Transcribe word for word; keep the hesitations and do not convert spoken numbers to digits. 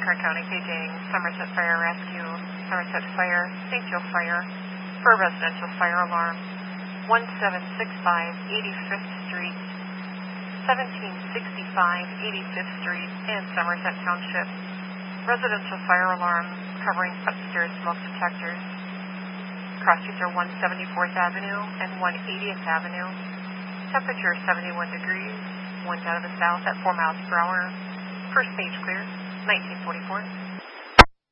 Carr County paging Somerset Fire Rescue, Somerset Fire, Saint Joe Fire, for a residential fire alarm, one seven six five eighty-fifth Street, seventeen sixty-five eighty-fifth Street, and Somerset Township. Residential fire alarm covering upstairs smoke detectors. Cross streets are one seventy-fourth Avenue and one eightieth Avenue. Temperature seventy-one degrees. Winds out of the south at four miles per hour. First page clear. nineteen forty-four.